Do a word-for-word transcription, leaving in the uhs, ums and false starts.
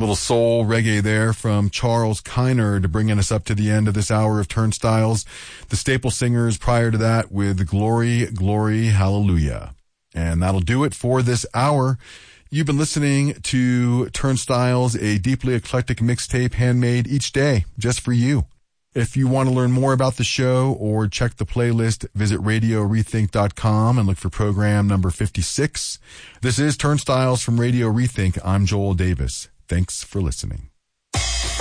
Little soul reggae there from Charles Kynard, bringing us up to the end of this hour of Turnstiles. The Staple Singers prior to that with Glory, Glory, Hallelujah. And that'll do it for this hour. You've been listening to Turnstiles, a deeply eclectic mixtape handmade each day just for you. If you want to learn more about the show or check the playlist, visit radio rethink dot com and look for program number fifty-six. This is Turnstiles from Radio Rethink. I'm Joel Davis. Thanks for listening.